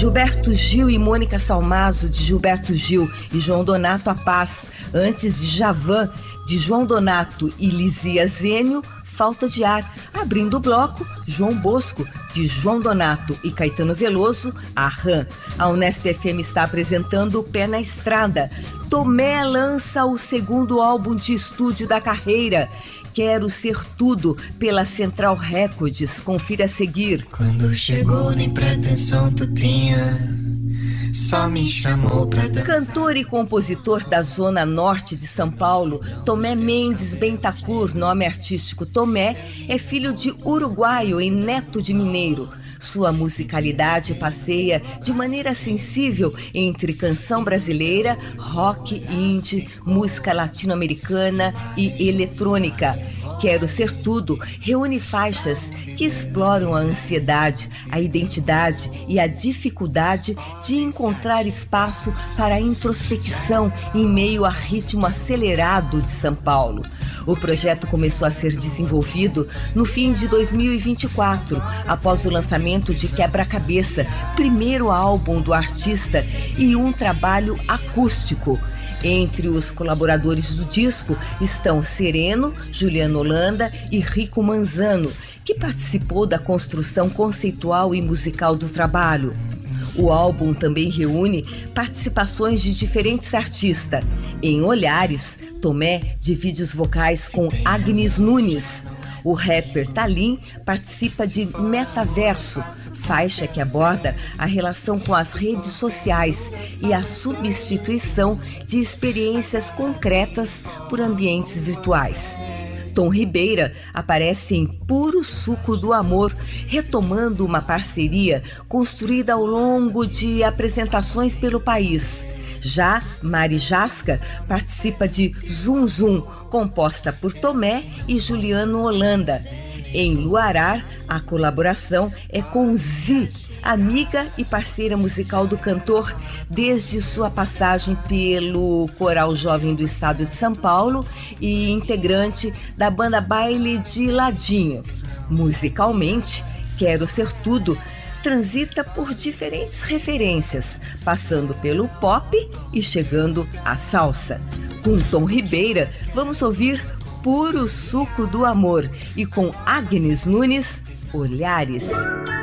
Gilberto Gil e Mônica Salmazo, de Gilberto Gil e João Donato A Paz. Antes de Djavan, de João Donato e Lizia Zênio, Falta de Ar. Abrindo o bloco, João Bosco, de João Donato e Caetano Veloso, A Rã. A Unesp FM está apresentando Pé na Estrada. Tomé lança o segundo álbum de estúdio da carreira, Quero Ser Tudo, pela Central Records. Confira a seguir. Quando chegou, nem pretensão tu tinha, só me chamou pra dançar. Cantor e compositor da Zona Norte de São Paulo, Tomé Mendes Bentancur, nome artístico Tomé, é filho de uruguaio e neto de mineiro. Sua musicalidade passeia de maneira sensível entre canção brasileira, rock, indie, música latino-americana e eletrônica. Quero Ser Tudo reúne faixas que exploram a ansiedade, a identidade e a dificuldade de encontrar espaço para a introspecção em meio a ritmo acelerado de São Paulo. O projeto começou a ser desenvolvido no fim de 2024, após o lançamento de Quebra-Cabeça, primeiro álbum do artista e um trabalho acústico. Entre os colaboradores do disco estão Sereno, Juliano Holanda e Rico Manzano, que participou da construção conceitual e musical do trabalho. O álbum também reúne participações de diferentes artistas. Em Olhares, Tomé divide os vocais com Agnes Nunes. O rapper Talim participa de Metaverso, faixa que aborda a relação com as redes sociais e a substituição de experiências concretas por ambientes virtuais. Tom Ribeira aparece em Puro Suco do Amor, retomando uma parceria construída ao longo de apresentações pelo país. Já Mari Jasca participa de Zum Zum, composta por Tomé e Juliano Holanda. Em Luarar, a colaboração é com Zi, amiga e parceira musical do cantor desde sua passagem pelo Coral Jovem do Estado de São Paulo e integrante da banda Baile de Ladinho. Musicalmente, Quero Ser Tudo transita por diferentes referências, passando pelo pop e chegando à salsa. Com Tom Ribeira, vamos ouvir Puro Suco do Amor e com Agnes Nunes, Olhares.